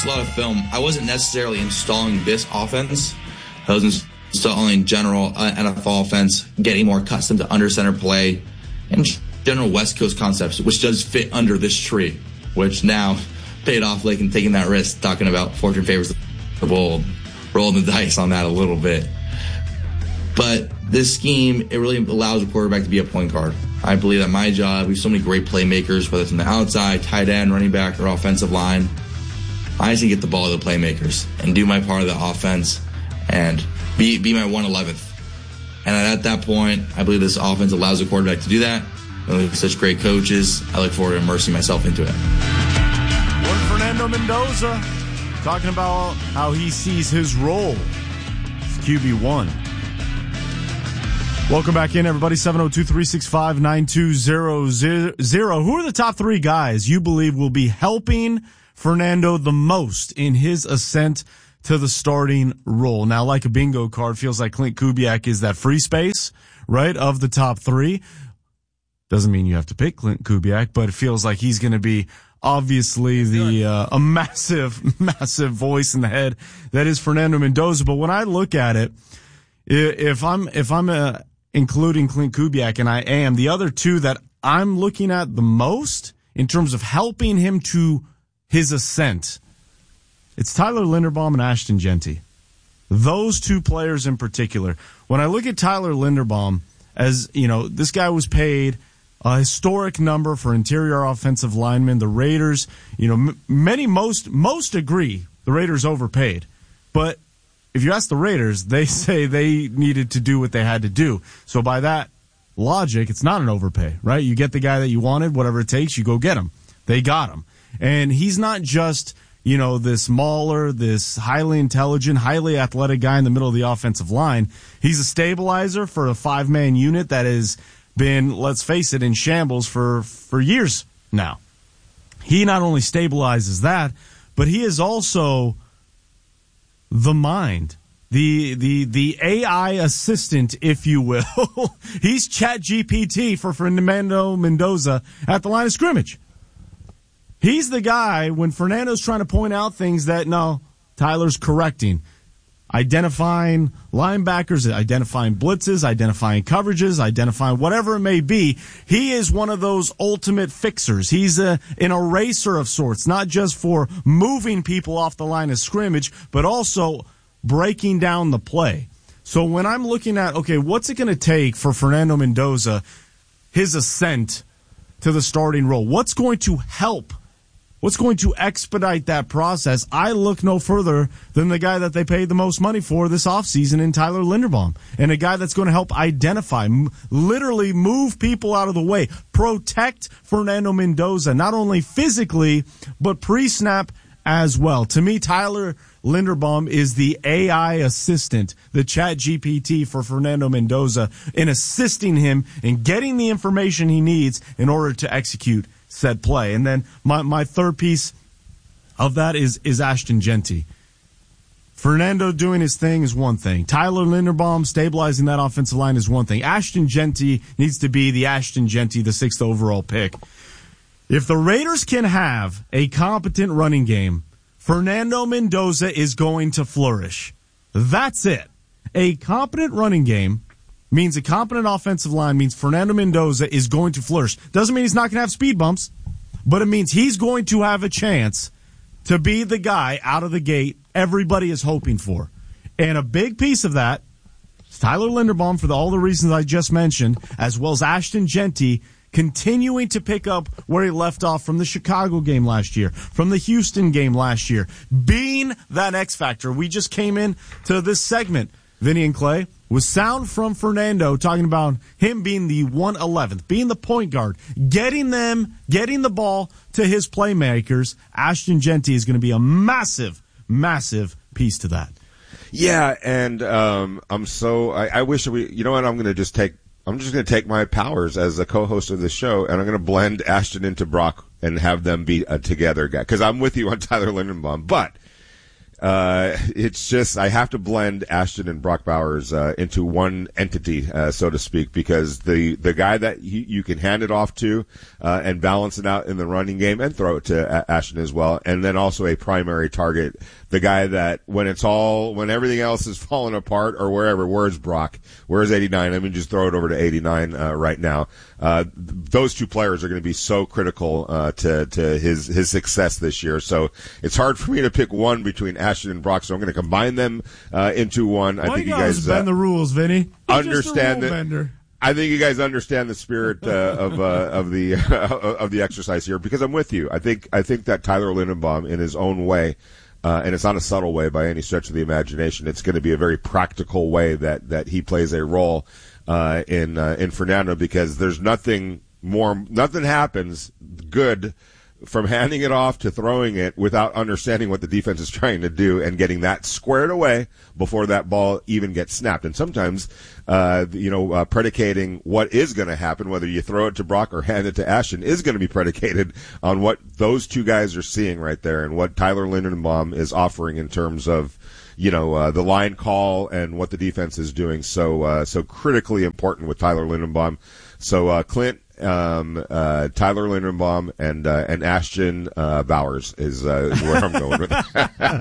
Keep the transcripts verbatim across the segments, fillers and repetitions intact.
watched a lot of film. I wasn't necessarily installing this offense. I was installing general uh, N F L offense, getting more accustomed to under center play, and general West Coast concepts, which does fit under this tree, which now paid off like in taking that risk, talking about fortune favors the bold, rolling the dice on that a little bit. But this scheme, it really allows a quarterback to be a point guard. I believe that my job, we have so many great playmakers, whether it's on the outside, tight end, running back, or offensive line. I just need to get the ball to the playmakers and do my part of the offense and be be my one eleventh. And at that point, I believe this offense allows a quarterback to do that. And with such great coaches, I look forward to immersing myself into it. Juan Fernando Mendoza talking about how he sees his role as Q B one. Welcome back in, everybody. seven oh two, three six five, nine two zero zero. Who are the top three guys you believe will be helping Fernando the most in his ascent to the starting role? Now, like a bingo card, feels like Klint Kubiak is that free space, right, of the top three. Doesn't mean you have to pick Klint Kubiak, but it feels like he's going to be obviously the uh, a massive, massive voice in the head that is Fernando Mendoza. But when I look at it, if I'm if I'm uh, including Klint Kubiak, and I am, the other two that I'm looking at the most in terms of helping him to his ascent, it's Tyler Linderbaum and Ashton Jeanty. Those two players in particular. When I look at Tyler Linderbaum, as you know, this guy was paid a historic number for interior offensive linemen. The Raiders, you know, m- many, most, most agree the Raiders overpaid. But if you ask the Raiders, they say they needed to do what they had to do. So by that logic, it's not an overpay, right? You get the guy that you wanted, whatever it takes, you go get him. They got him. And he's not just, you know, this mauler, this highly intelligent, highly athletic guy in the middle of the offensive line. He's a stabilizer for a five-man unit that has been, let's face it, in shambles for, for years now. He not only stabilizes that, but he is also the mind, the the the A I assistant, if you will. He's Chat G P T for Fernando Mendoza at the line of scrimmage. He's the guy when Fernando's trying to point out things that, no, Tyler's correcting. Identifying linebackers, identifying blitzes, identifying coverages, identifying whatever it may be. He is one of those ultimate fixers. He's a, an eraser of sorts, not just for moving people off the line of scrimmage, but also breaking down the play. So when I'm looking at, okay, what's it going to take for Fernando Mendoza, his ascent to the starting role? What's going to help? What's going to expedite that process? I look no further than the guy that they paid the most money for this offseason in Tyler Linderbaum, and a guy that's going to help identify, m- literally move people out of the way, protect Fernando Mendoza, not only physically, but pre-snap as well. To me, Tyler Linderbaum is the A I assistant, the Chat G P T for Fernando Mendoza, in assisting him in getting the information he needs in order to execute said play. And then my, my third piece of that is, is Ashton Jeanty. Fernando doing his thing is one thing. Tyler Linderbaum stabilizing that offensive line is one thing. Ashton Jeanty needs to be the Ashton Jeanty, the sixth overall pick. If the Raiders can have a competent running game, Fernando Mendoza is going to flourish. That's it. A competent running game means a competent offensive line, means Fernando Mendoza is going to flourish. Doesn't mean he's not going to have speed bumps, but it means he's going to have a chance to be the guy out of the gate everybody is hoping for. And a big piece of that is Tyler Linderbaum, for the, all the reasons I just mentioned, as well as Ashton Jeanty continuing to pick up where he left off from the Chicago game last year, from the Houston game last year, being that X factor. We just came in to this segment, Vinny and Clay, with sound from Fernando talking about him being the one eleventh, being the point guard, getting them, getting the ball to his playmakers. Ashton Jeanty is going to be a massive, massive piece to that. Yeah, and um, I'm so I, I wish we. You know what? I'm going to just take. I'm just going to take my powers as the co-host of the show, and I'm going to blend Ashton into Brock and have them be a together guy. Because I'm with you on Tyler Linderbaum, but Uh, it's just I have to blend Ashton and Brock Bowers uh, into one entity, uh, so to speak, because the the guy that you, you can hand it off to uh, and balance it out in the running game and throw it to uh, Ashton as well, and then also a primary target, the guy that when it's all when everything else is falling apart or wherever, where's Brock? Where's eighty-nine? I mean, just throw it over to eighty-nine uh, right now. Uh, those two players are going to be so critical uh, to to his his success this year. So it's hard for me to pick one between Ashton and Brock. So I'm going to combine them uh, into one. I All think you you guys bend uh, the rules, Vinny. You're understand just a rule that. bender. I think you guys understand the spirit uh, of uh, of the uh, of the exercise here, because I'm with you. I think I think that Tyler Linderbaum, in his own way, uh, and it's not a subtle way by any stretch of the imagination, it's going to be a very practical way that that he plays a role uh, in uh, in Fernando, because there's nothing more, nothing happens good from handing it off to throwing it without understanding what the defense is trying to do and getting that squared away before that ball even gets snapped. And sometimes, uh, you know, uh, predicating what is going to happen, whether you throw it to Brock or hand it to Ashton, is going to be predicated on what those two guys are seeing right there and what Tyler Linderbaum is offering in terms of, you know, uh, the line call and what the defense is doing. So, uh, so critically important with Tyler Linderbaum. So, uh, Clint, um, uh, Tyler Linderbaum and, uh, and Ashton, uh, Bowers is, uh, where I'm going with it.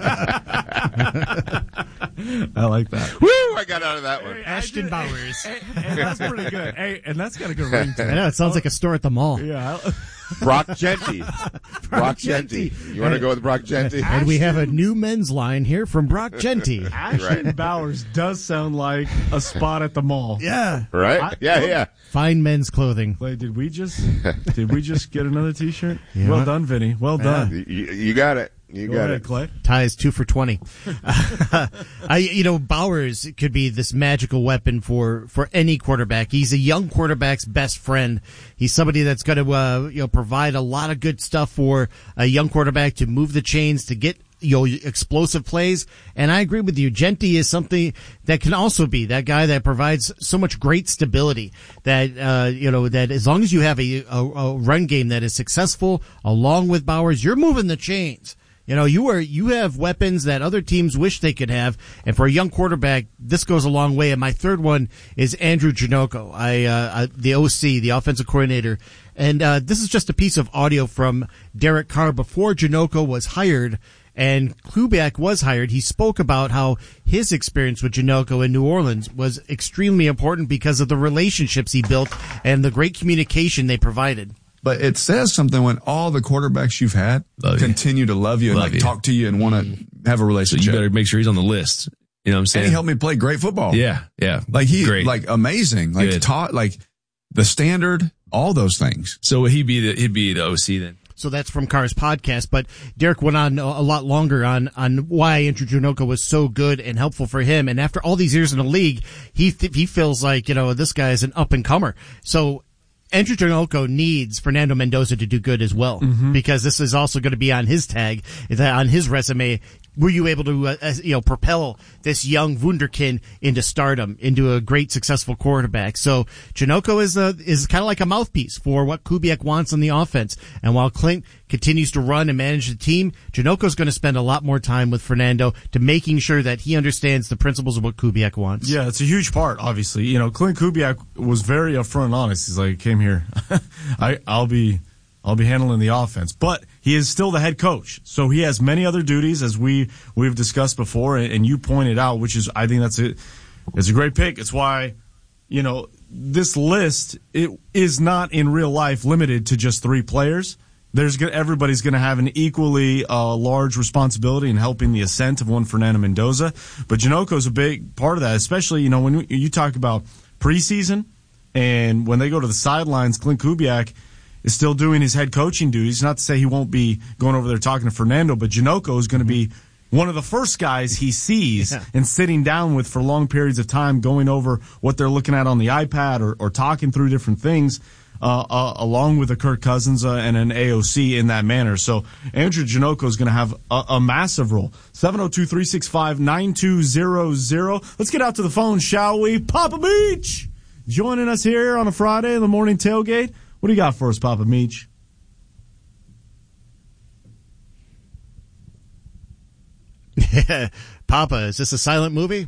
I like that. Woo! I got out of that one. Hey, Ashton Bowers. Hey, hey, that's pretty good. Hey, and that's got a good ring to it. I know, it sounds like a store at the mall. Yeah. Brock Genty. Brock Genty. You want to go with Brock Genty? And we have a new men's line here from Brock Genty. Ashton Right. Bowers does sound like a spot at the mall. Yeah. Right? I- yeah, yeah. Fine men's clothing. Wait, did we just did we just get another T-shirt? Yeah. Well done, Vinny. Well done. You, you got it. You Go got ahead, it. Clay. Ties two for twenty. I, you know, Bowers could be this magical weapon for, for any quarterback. He's a young quarterback's best friend. He's somebody that's going to, uh, you know, provide a lot of good stuff for a young quarterback to move the chains, to get, you know, explosive plays. And I agree with you. Genty is something that can also be that guy that provides so much great stability that, uh, you know, that as long as you have a, a, a run game that is successful along with Bowers, you're moving the chains. You know, you are, you have weapons that other teams wish they could have. And for a young quarterback, this goes a long way. And my third one is Andrew Janocko, I, uh, I, the O C, the offensive coordinator. And, uh, this is just a piece of audio from Derek Carr before Janocko was hired and Kubiak was hired. He spoke about how his experience with Janocko in New Orleans was extremely important because of the relationships he built and the great communication they provided. But it says something when all the quarterbacks you've had Love you. continue to love you and Love like you. talk to you and want to have a So relationship. you better make sure he's on the list. You know what I'm And saying? he helped me play great football. Yeah, yeah. Like he, Great. like amazing. Like Good. taught, like the standard, all those things. So would he be the he'd be the O C then? So that's from Carr's podcast, but Derek went on a lot longer on, on why Andrew Janocko was so good and helpful for him. And after all these years in the league, he, th- he feels like, you know, this guy is an up and comer. So Andrew Janocko needs Fernando Mendoza to do good as well, mm-hmm. because this is also going to be on his tag, on his resume. Were you able to, uh, you know, propel this young wunderkind into stardom, into a great successful quarterback? So Janocko is a, is kind of like a mouthpiece for what Kubiak wants on the offense. And while Clint continues to run and manage the team, Janocko's going to spend a lot more time with Fernando to making sure that he understands the principles of what Kubiak wants. Yeah, it's a huge part, obviously. You know, Clint Kubiak was very upfront and honest. He's like, came here. I, I'll be, I'll be handling the offense, but he is still the head coach. So he has many other duties, as we, we've discussed before, and, and you pointed out, which is, I think that's a, it's a great pick. It's why, you know, this list, it is not in real life limited to just three players. There's everybody's going to have an equally uh, large responsibility in helping the ascent of one Fernando Mendoza. But Janocko's a big part of that, especially, you know, when you talk about preseason and when they go to the sidelines, Clint Kubiak is still doing his head coaching duties. Not to say he won't be going over there talking to Fernando, but Janocko is going to be one of the first guys he sees yeah. and sitting down with for long periods of time, going over what they're looking at on the iPad or, or talking through different things. Uh, uh, along with a Kirk Cousins uh, and an A O C in that manner. So Andrew Janocko is going to have a, a massive role. seven oh two, three six five, nine two zero zero. Let's get out to the phone, shall we? Papa Meach joining us here on a Friday in the morning tailgate. What do you got for us, Papa Meach? Papa, is this a silent movie?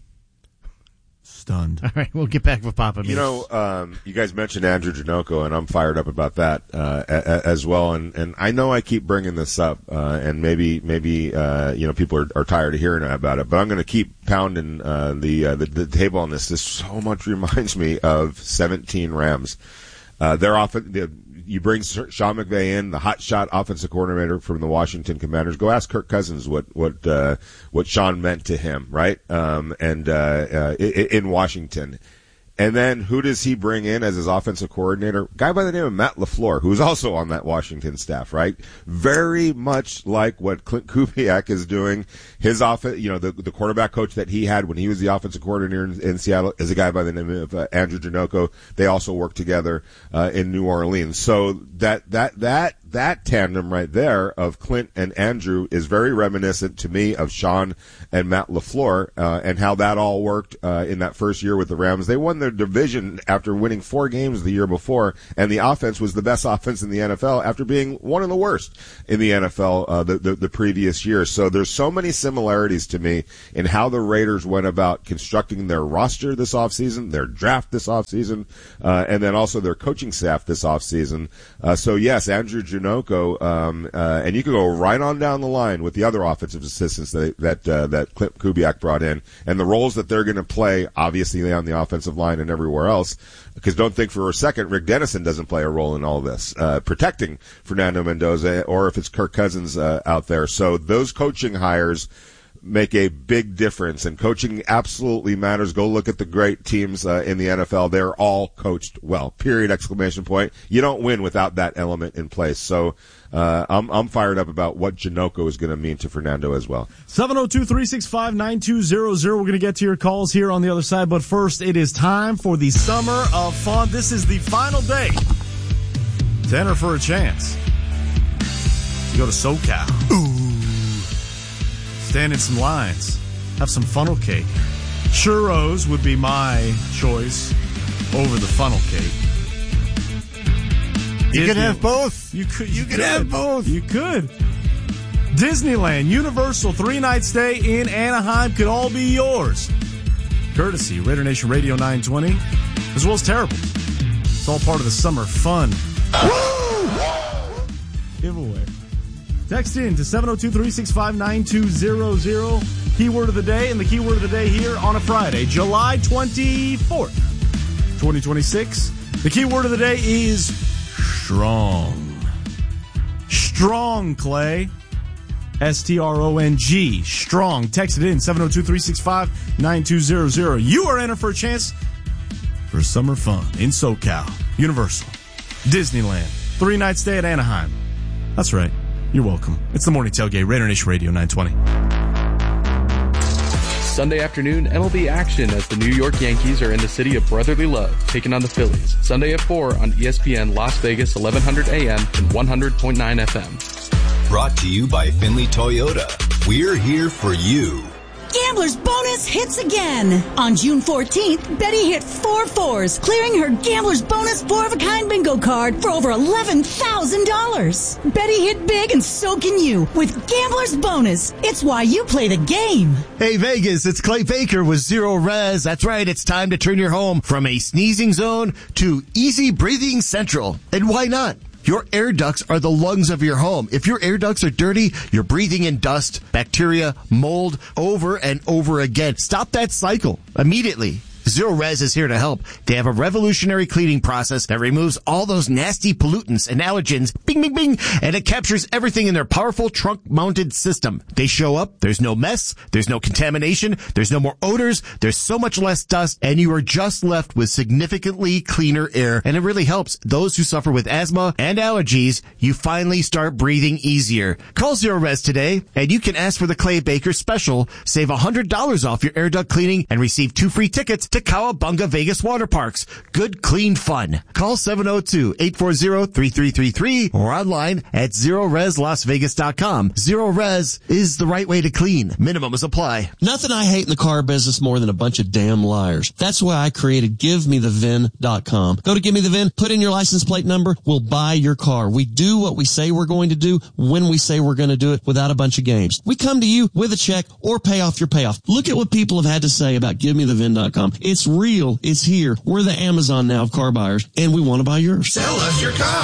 Stunned. All right, we'll get back with Papa. You know, um, you guys mentioned Andrew Janocko, and I'm fired up about that uh, a, a, as well. And, and I know I keep bringing this up, uh, and maybe maybe uh, you know people are, are tired of hearing about it, but I'm going to keep pounding uh, the, uh, the the table on this. This so much reminds me of seventeen Rams. Uh, they're often the, you bring Sean McVay in, the hotshot offensive coordinator from the Washington Commanders. Go ask Kirk Cousins what what uh, what Sean meant to him, right? Um, and uh, uh, in Washington. And then who does he bring in as his offensive coordinator? Guy by the name of Matt LaFleur, who's also on that Washington staff, right? Very much like what Clint Kubiak is doing. His offense, you know, the, the quarterback coach that he had when he was the offensive coordinator in, in Seattle is a guy by the name of uh, Andrew Janocko. They also work together uh, in New Orleans. So that that that that tandem right there of Clint and Andrew is very reminiscent to me of Sean and Matt LaFleur uh, and how that all worked uh, in that first year with the Rams. They won their division after winning four games the year before, and the offense was the best offense in the N F L after being one of the worst in the N F L uh, the, the, the previous year. So there's so many similarities to me in how the Raiders went about constructing their roster this offseason, their draft this offseason, uh, and then also their coaching staff this offseason. Uh, so, yes, Andrew Janocko, um, uh, and you could go right on down the line with the other offensive assistants that that, uh, that Clint Kubiak brought in and the roles that they're going to play, obviously, on the offensive line and everywhere else. Because don't think for a second Rick Dennison doesn't play a role in all this, uh, protecting Fernando Mendoza, or if it's Kirk Cousins uh, out there. So those coaching hires make a big difference, and coaching absolutely matters. Go look at the great teams uh, in the N F L. They're all coached well, period, exclamation point. You don't win without that element in place. So uh, I'm, I'm fired up about what Janocko is going to mean to Fernando as well. seven oh two, three six five, nine two zero zero. We're going to get to your calls here on the other side, but first it is time for the Summer of Fun. This is the final day to enter for a chance to go to SoCal. Ooh. Stand in some lines, have some funnel cake. Churros would be my choice over the funnel cake. You Disney, could have both. You could. You, you could, could have both. You could. Disneyland, Universal, three-night stay in Anaheim could all be yours. Courtesy Raider Nation Radio nine twenty, as well as Terrible. It's all part of the summer fun giveaway. Text in to seven oh two, three six five, nine two zero zero. Keyword of the day, and the keyword of the day here on a Friday, July twenty-fourth, twenty twenty-six. The keyword of the day is strong. Strong, Clay. S T R O N G. Strong. Text it in, seven oh two, three six five, nine two zero zero. You are entered for a chance for summer fun in SoCal, Universal, Disneyland, three-night stay at Anaheim. That's right. You're welcome. It's the Morning Tailgate, Raider Nation Radio nine twenty. Sunday afternoon, M L B action as the New York Yankees are in the city of brotherly love, taking on the Phillies. Sunday at four on E S P N Las Vegas, eleven hundred A M and one hundred point nine F M. Brought to you by Finley Toyota. We're here for you. Gambler's Bonus hits again. On June fourteenth, Betty hit four fours, clearing her Gambler's Bonus four-of-a-kind bingo card for over eleven thousand dollars. Betty hit big, and so can you with Gambler's Bonus. It's why you play the game. Hey, Vegas, it's Clay Baker with Zero Res. That's right, it's time to turn your home from a sneezing zone to easy breathing central. And why not? Your air ducts are the lungs of your home. If your air ducts are dirty, you're breathing in dust, bacteria, mold over and over again. Stop that cycle immediately. Zero Res is here to help. They have a revolutionary cleaning process that removes all those nasty pollutants and allergens, bing, bing, bing, and it captures everything in their powerful trunk-mounted system. They show up, there's no mess, there's no contamination, there's no more odors, there's so much less dust, and you are just left with significantly cleaner air, and it really helps those who suffer with asthma and allergies. You finally start breathing easier. Call Zero Res today, and you can ask for the Clay Baker special. Save one hundred dollars off your air duct cleaning and receive two free tickets to to Cowabunga Vegas Water Parks. Good, clean fun. Call seven oh two, eight four zero, three three three three or online at zero res las vegas dot com. Zero Res is the right way to clean. Minimums apply. Nothing I hate in the car business more than a bunch of damn liars. That's why I created give me the V I N dot com. Go to Give Me The V I N, put in your license plate number, we'll buy your car. We do what we say we're going to do when we say we're going to do it without a bunch of games. We come to you with a check or pay off your payoff. Look at what people have had to say about give me the V I N dot com. It's real. It's here. We're the Amazon now of car buyers, and we want to buy yours. Sell us your car.